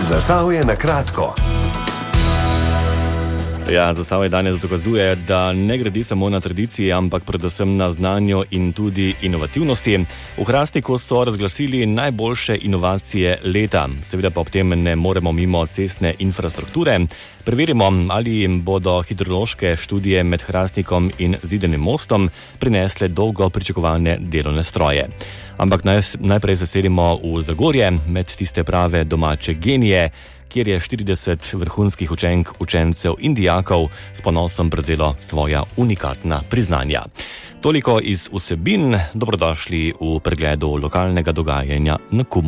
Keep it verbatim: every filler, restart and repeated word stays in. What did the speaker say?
Zasavje na kratko. Ja, Zasavje danes dokazuje, da ne gradi samo na tradiciji, ampak predvsem na znanju in tudi inovativnosti. V Hrastniku so razglasili najboljše inovacije leta. Seveda pa ob tem ne moremo mimo cestne infrastrukture. Preverimo, ali bodo hidrološke študije med Hrastnikom in Zidanim mostom prinesle dolgo pričakovane delovne stroje. Ampak naj, najprej zaselimo v Zagorje, med tiste prave domače genije, kjer je štirideset vrhunskih učenk, učencev in dijakov s ponosom prevzelo svoja unikatna priznanja. Toliko iz vsebin, dobrodošli v pregledu lokalnega dogajanja na Kumu.